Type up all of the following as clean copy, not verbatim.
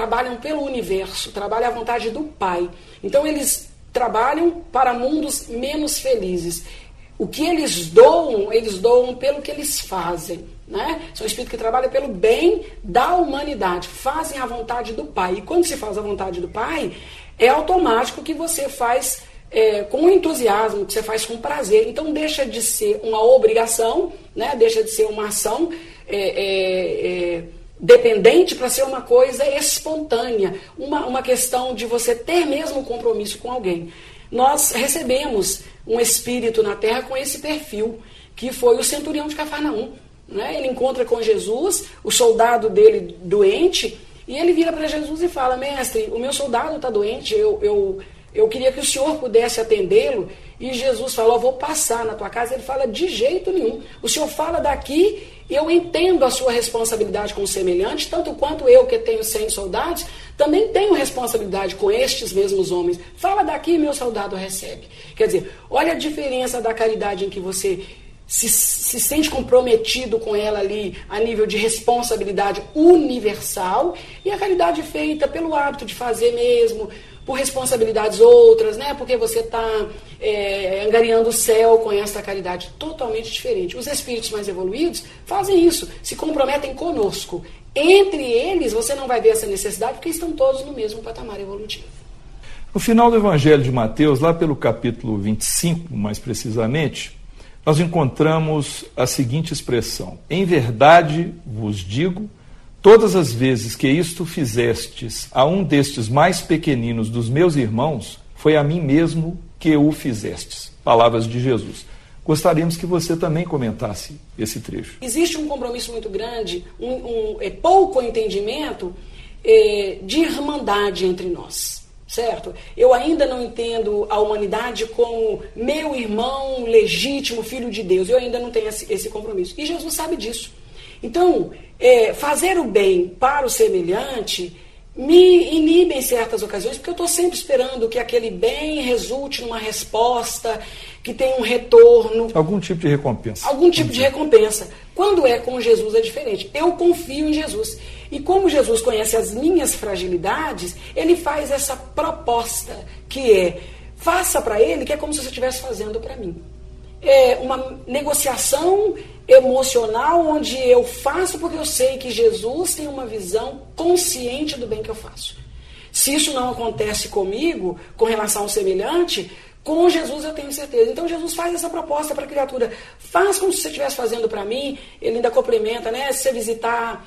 trabalham pelo universo, trabalham a vontade do Pai. Então eles trabalham para mundos menos felizes. O que eles doam pelo que eles fazem. Né? São espíritos que trabalham pelo bem da humanidade, fazem a vontade do Pai. E quando se faz a vontade do Pai, é automático que você faz com entusiasmo, que você faz com prazer. Então deixa de ser uma obrigação, né? Deixa de ser uma ação dependente para ser uma coisa espontânea, uma questão de você ter mesmo um compromisso com alguém. Nós recebemos um espírito na Terra com esse perfil, que foi o centurião de Cafarnaum. Né? Ele encontra com Jesus, o soldado dele doente, e ele vira para Jesus e fala: mestre, o meu soldado está doente, eu queria que o senhor pudesse atendê-lo. E Jesus falou: vou passar na tua casa. Ele fala: de jeito nenhum, o senhor fala daqui, eu entendo a sua responsabilidade com o semelhante, tanto quanto eu, que tenho 100 soldados, também tenho responsabilidade com estes mesmos homens. Fala daqui, meu soldado recebe. Quer dizer, olha a diferença da caridade em que você se sente comprometido com ela ali a nível de responsabilidade universal, e a caridade feita pelo hábito de fazer mesmo, por responsabilidades outras, né? Porque você está angariando o céu com essa caridade totalmente diferente. Os espíritos mais evoluídos fazem isso, se comprometem conosco. Entre eles, você não vai ver essa necessidade, porque estão todos no mesmo patamar evolutivo. No final do Evangelho de Mateus, lá pelo capítulo 25, mais precisamente, nós encontramos a seguinte expressão: em verdade vos digo, todas as vezes que isto fizestes a um destes mais pequeninos dos meus irmãos, foi a mim mesmo que o fizestes. Palavras de Jesus. Gostaríamos que você também comentasse esse trecho. Existe um compromisso muito grande, pouco entendimento de irmandade entre nós. Certo? Eu ainda não entendo a humanidade como meu irmão legítimo, filho de Deus. Eu ainda não tenho esse compromisso. E Jesus sabe disso. Então, fazer o bem para o semelhante me inibe em certas ocasiões, porque eu estou sempre esperando que aquele bem resulte numa resposta, que tenha um retorno. Algum tipo de recompensa. Algum tipo de recompensa. Quando é com Jesus é diferente. Eu confio em Jesus. E como Jesus conhece as minhas fragilidades, ele faz essa proposta, que faça para ele, que é como se você estivesse fazendo para mim. É uma negociação emocional onde eu faço porque eu sei que Jesus tem uma visão consciente do bem que eu faço. Se isso não acontece comigo, com relação ao semelhante, com Jesus eu tenho certeza. Então Jesus faz essa proposta para a criatura: faz como se você estivesse fazendo para mim. Ele ainda complementa, né? Se você visitar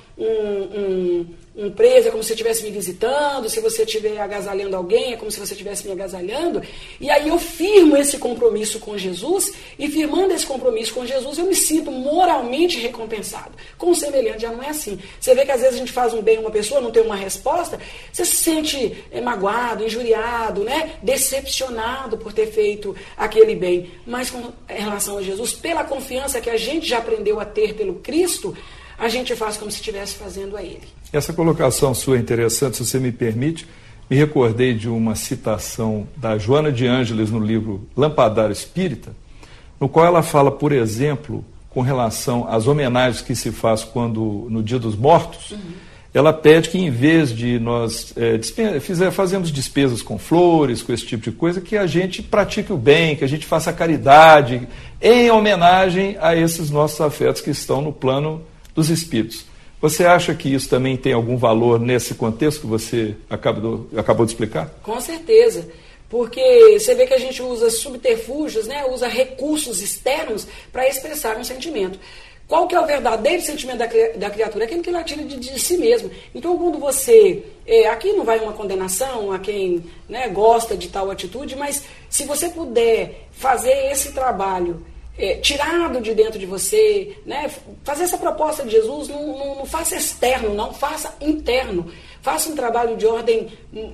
um preso, é como se você estivesse me visitando. Se você estiver agasalhando alguém, é como se você estivesse me agasalhando. E aí eu firmo esse compromisso com Jesus, e firmando esse compromisso com Jesus, eu me sinto moralmente recompensado. Com o semelhante já não é assim. Você vê que às vezes a gente faz um bem a uma pessoa, não tem uma resposta, você se sente magoado, injuriado, né? Decepcionado por ter feito aquele bem. Mas com relação a Jesus, pela confiança que a gente já aprendeu a ter pelo Cristo, a gente faz como se estivesse fazendo a ele. Essa colocação sua é interessante, se você me permite. Me recordei de uma citação da Joana de Ângeles no livro Lampadário Espírita, no qual ela fala, por exemplo, com relação às homenagens que se faz no Dia dos Mortos. Ela pede que, em vez de nós fazermos despesas com flores, com esse tipo de coisa, que a gente pratique o bem, que a gente faça a caridade, em homenagem a esses nossos afetos que estão no plano dos espíritos. Você acha que isso também tem algum valor nesse contexto que você acabou de explicar? Com certeza, porque você vê que a gente usa subterfúgios, né? Usa recursos externos para expressar um sentimento. Qual que é o verdadeiro sentimento da criatura? Aquele que ela tira de si mesmo. Então, quando você... aqui não vai uma condenação a quem, né, gosta de tal atitude, mas se você puder fazer esse trabalho tirado de dentro de você, né? Fazer essa proposta de Jesus, não faça externo, não faça interno. Faça um trabalho de ordem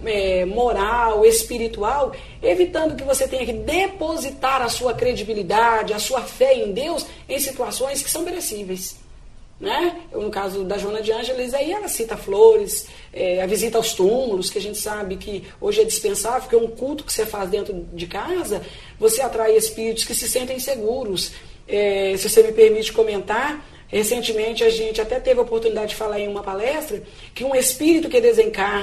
moral, espiritual, evitando que você tenha que depositar a sua credibilidade, a sua fé em Deus em situações que são perecíveis. Né? No caso da Joana de Ângeles, aí ela cita flores, a visita aos túmulos, que a gente sabe que hoje é dispensável, porque é um culto que você faz dentro de casa, você atrai espíritos que se sentem seguros. Se você me permite comentar, recentemente a gente até teve a oportunidade de falar em uma palestra que um espírito que desencarna